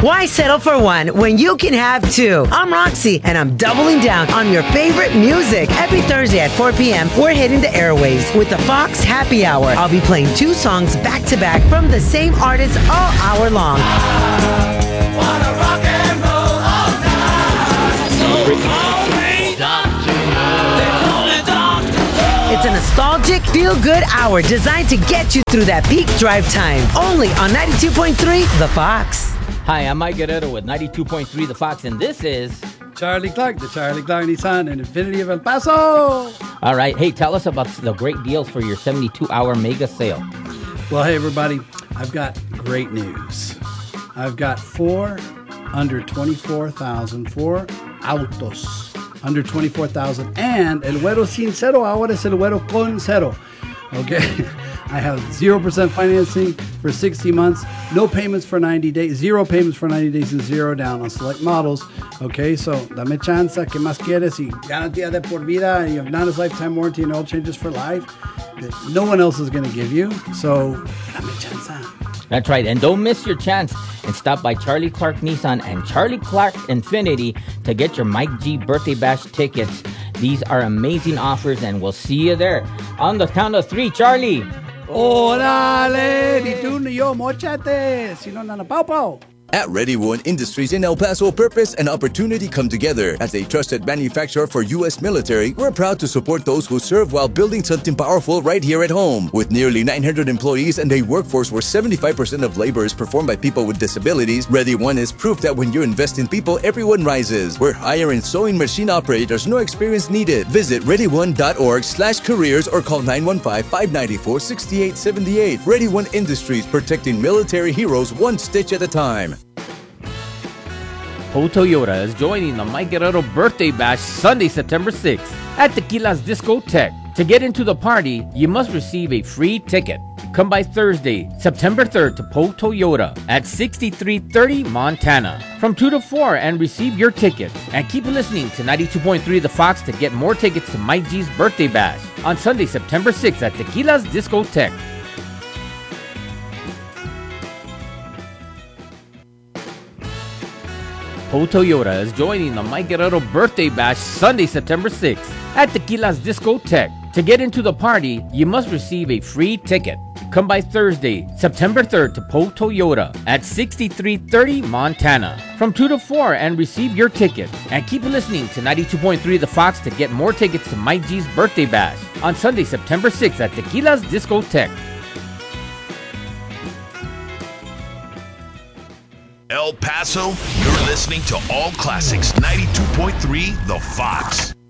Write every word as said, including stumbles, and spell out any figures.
Why settle for one when you can have two? I'm Roxy, and I'm doubling down on your favorite music. Every Thursday at four p.m., we're hitting the airwaves with the Fox Happy Hour. I'll be playing two songs back to back from the same artist all hour long. I wanna rock and roll all night. It's a nostalgic, feel-good hour designed to get you through that peak drive time. Only on ninety-two point three The Fox. Hi, I'm Mike Guerrero with ninety-two point three The Fox, and this is... Charlie Clark, the Charlie Clark Nissan and Infinity of El Paso. All right. Hey, tell us about the great deals for your seventy-two hour mega sale. Well, hey, everybody. I've got great news. I've got four under twenty-four thousand, four autos under twenty-four thousand, and El Güero Sin Cero, ahora es El Güero Con Cero. Okay? I have zero percent financing for sixty months, no payments for ninety days, zero payments for ninety days, and zero down on select models. Okay, so dame chance, ¿qué más quieres? Y garantía de por vida, you have Nana's lifetime warranty and oil changes for life that no one else is going to give you. So dame chance. That's right. And don't miss your chance and stop by Charlie Clark Nissan and Charlie Clark Infinity to get your Mike G Birthday Bash tickets. These are amazing offers, and we'll see you there. On the count of three, Charlie. Órale, ni tú ni yo, mochate, si no, nana, pau, pau. At Ready One Industries in El Paso, purpose and opportunity come together. As a trusted manufacturer for U S military, we're proud to support those who serve while building something powerful right here at home. With nearly nine hundred employees and a workforce where seventy-five percent of labor is performed by people with disabilities, Ready One is proof that when you invest in people, everyone rises. We're hiring sewing machine operators, no experience needed. Visit ready one dot org slash careers or call nine one five, five nine four, six eight seven eight. Ready One Industries, protecting military heroes one stitch at a time. Ho Toyota is joining the Mike Guerrero Birthday Bash Sunday, September sixth at Tequila's Discotheque. To get into the party, you must receive a free ticket. Come by Thursday, September third to Po Toyota at sixty-three thirty Montana from two to four and receive your tickets. And keep listening to ninety-two point three The Fox to get more tickets to Mike G's Birthday Bash on Sunday, September sixth at Tequila's Discotheque. Po Toyota is joining the Mike Guerrero Birthday Bash Sunday, September sixth at Tequila's Discotheque. To get into the party, you must receive a free ticket. Come by Thursday, September third to Po Toyota at sixty-three thirty Montana from two to four and receive your tickets. And keep listening to ninety-two point three The Fox to get more tickets to Mike G's Birthday Bash on Sunday, September sixth at Tequila's Discotheque. El Paso, you're listening to All Classics ninety-two point three The Fox.